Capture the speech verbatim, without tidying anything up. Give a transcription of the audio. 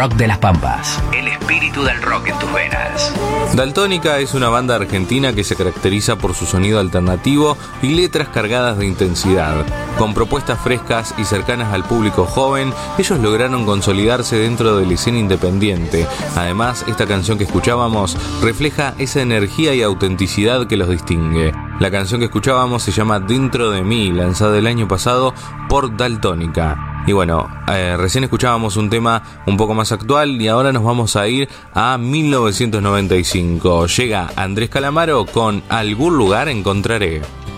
Rock de las Pampas. El espíritu del rock en tus venas. Daltónica es una banda argentina que se caracteriza por su sonido alternativo y letras cargadas de intensidad. Con propuestas frescas y cercanas al público joven, ellos lograron consolidarse dentro de la escena independiente. Además, esta canción que escuchábamos refleja esa energía y autenticidad que los distingue. La canción que escuchábamos se llama Dentro de mí, lanzada el año pasado por Daltónica. Y bueno, eh, recién escuchábamos un tema un poco más actual y ahora nos vamos a ir a mil novecientos noventa y cinco. Llega Andrés Calamaro con Algún lugar encontraré.